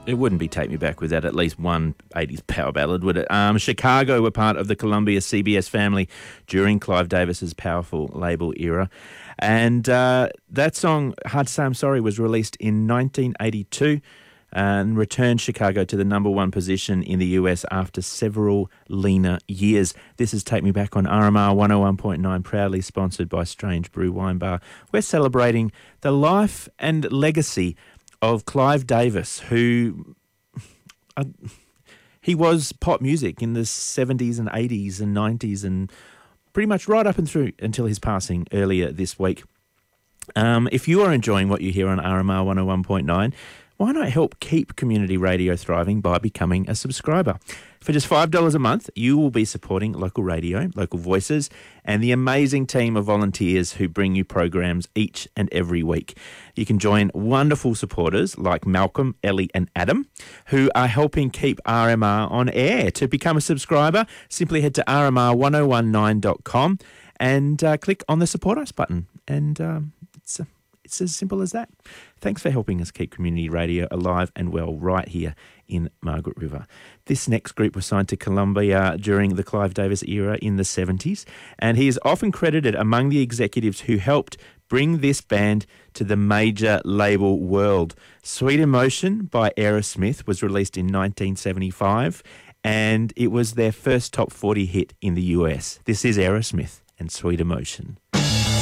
It wouldn't be Take Me Back without at least one 80s power ballad, would it? Chicago were part of the Columbia CBS family during Clive Davis's powerful label era. And that song, Hard to Say I'm Sorry, was released in 1982 and returned Chicago to the number one position in the US after several leaner years. This is Take Me Back on RMR 101.9, proudly sponsored by Strange Brew Wine Bar. We're celebrating the life and legacy of Clive Davis, who he was pop music in the 70s and 80s and 90s and pretty much right up and through until his passing earlier this week. If you are enjoying what you hear on RMR 101.9, why not help keep community radio thriving by becoming a subscriber? For just $5 a month, you will be supporting local radio, local voices, and the amazing team of volunteers who bring you programs each and every week. You can join wonderful supporters like Malcolm, Ellie, and Adam, who are helping keep RMR on air. To become a subscriber, simply head to rmr1019.com and click on the Support Us button. And it's as simple as that. Thanks for helping us keep community radio alive and well right here in Margaret River. This next group was signed to Columbia during the Clive Davis era in the 70s, and he is often credited among the executives who helped bring this band to the major label world. Sweet Emotion by Aerosmith was released in 1975, and it was their first top 40 hit in the US. This is Aerosmith and Sweet Emotion.